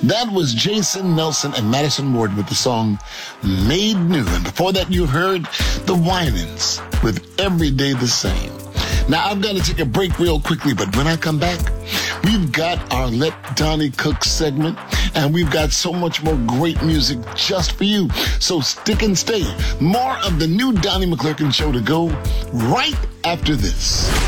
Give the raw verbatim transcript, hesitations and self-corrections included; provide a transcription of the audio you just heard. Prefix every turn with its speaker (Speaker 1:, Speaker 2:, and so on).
Speaker 1: That was Jason Nelson and Madison Ward with the song Made New. And before that, you heard the Winans with Every Day the Same. Now, I've got to take a break real quickly, but when I come back, we've got our Let Donnie Cook segment, and we've got so much more great music just for you. So stick and stay. More of the new Donnie McClurkin Show to go right after this.